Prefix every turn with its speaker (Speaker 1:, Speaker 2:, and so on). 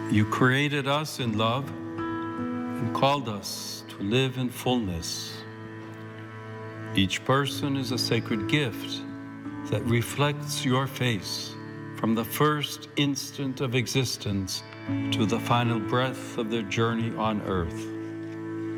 Speaker 1: You created us in love and called us to live in fullness. Each person is a sacred gift that reflects your face from the first instant of existence to the final breath of their journey on earth.